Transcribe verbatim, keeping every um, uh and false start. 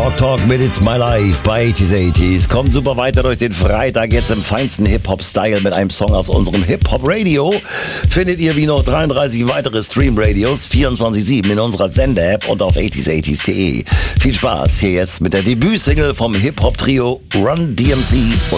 Rock Talk mit It's My Life bei achtziger achtziger. Kommt super weiter durch den Freitag, jetzt im feinsten Hip-Hop-Style mit einem Song aus unserem Hip-Hop-Radio. Findet ihr wie noch dreiunddreißig weitere Stream-Radios vierundzwanzig sieben in unserer Sende-App und auf achtziger achtziger punkt de. Viel Spaß hier jetzt mit der Debütsingle vom Hip-Hop-Trio Run D M C.